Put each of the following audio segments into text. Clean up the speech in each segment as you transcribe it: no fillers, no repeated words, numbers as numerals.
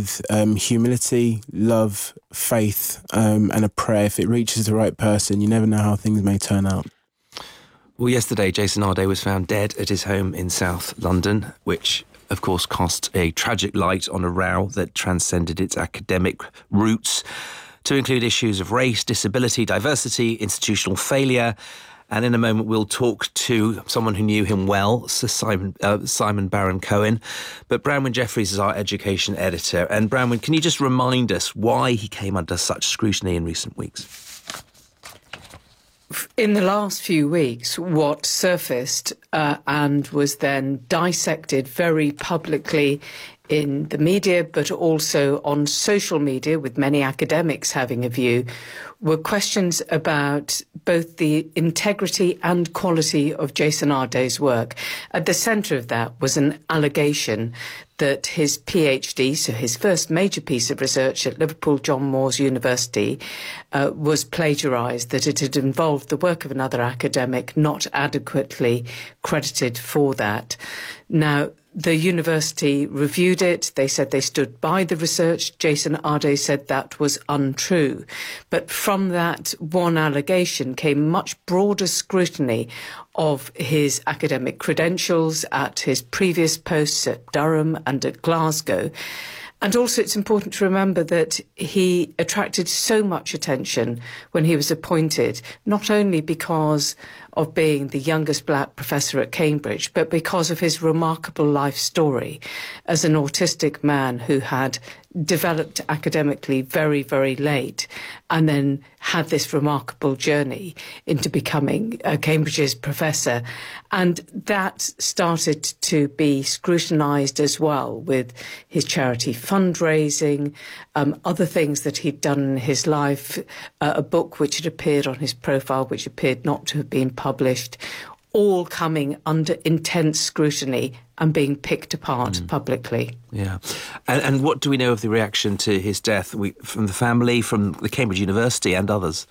with humility, love, faith, and a prayer. If it reaches the right person, you never know how things may turn out. Well, yesterday, Jason Arday was found dead at his home in South London, which, of course, cast a tragic light on a row that transcended its academic roots to include issues of race, disability, diversity, institutional failure. And in a moment, we'll talk to someone who knew him well, Sir Simon Baron-Cohen. But Branwen Jeffries is our education editor. And Branwen, can you just remind us why he came under such scrutiny in recent weeks? In the last few weeks, what surfaced and was then dissected very publicly in the media, but also on social media, with many academics having a view, were questions about both the integrity and quality of Jason Arday's work. At the centre of that was an allegation that his PhD, so his first major piece of research at Liverpool John Moores University, was plagiarised, that it had involved the work of another academic, not adequately credited for that. Now, the university reviewed it. They said they stood by the research. Jason Arday said that was untrue. But from that one allegation came much broader scrutiny of his academic credentials at his previous posts at Durham and at Glasgow. And also it's important to remember that he attracted so much attention when he was appointed, not only because of being the youngest black professor at Cambridge, but because of his remarkable life story as an autistic man who had developed academically very, very late and then had this remarkable journey into becoming Cambridge's professor. And that started to be scrutinised as well with his charity fundraising, other things that he'd done in his life, a book which had appeared on his profile, which appeared not to have been published, all coming under intense scrutiny and being picked apart publicly. Yeah. And what do we know of the reaction to his death from the family, from the Cambridge University and others?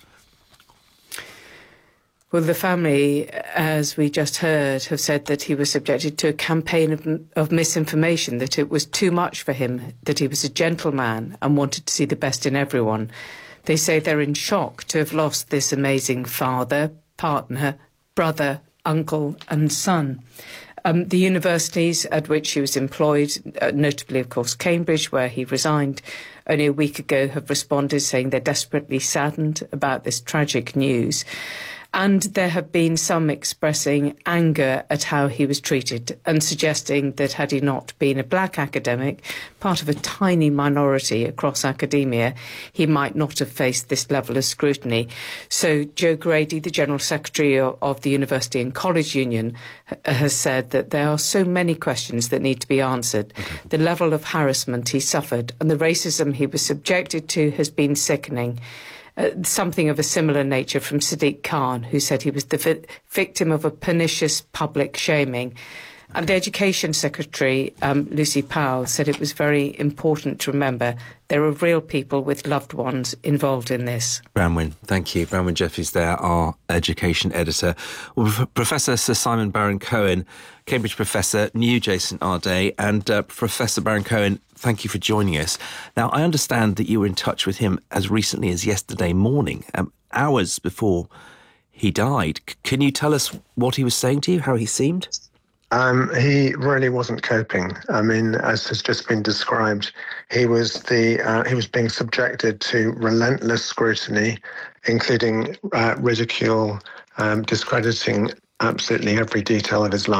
Well, the family, as we just heard, have said that he was subjected to a campaign of misinformation, that it was too much for him, that he was a gentleman and wanted to see the best in everyone. They say they're in shock to have lost this amazing father, partner, brother, uncle and son. The universities at which he was employed, notably, of course, Cambridge, where he resigned only a week ago, have responded saying they're desperately saddened about this tragic news. And there have been some expressing anger at how he was treated and suggesting that had he not been a black academic, part of a tiny minority across academia, he might not have faced this level of scrutiny. So Joe Grady, the General Secretary of the University and College Union, has said that there are so many questions that need to be answered. The level of harassment he suffered and the racism he was subjected to has been sickening. Something of a similar nature from Sadiq Khan, who said he was the victim of a pernicious public shaming. And the Education Secretary, Lucy Powell, said it was very important to remember there are real people with loved ones involved in this. Branwen, thank you. Branwen Jeffries there, our education editor. Well, Professor Sir Simon Baron-Cohen, Cambridge professor, knew Jason Arday. And Professor Baron-Cohen, thank you for joining us. Now, I understand that you were in touch with him as recently as yesterday morning, hours before he died. Can you tell us what he was saying to you, how he seemed? He really wasn't coping. I mean, as has just been described, he was being subjected to relentless scrutiny, including ridicule, discrediting absolutely every detail of his life.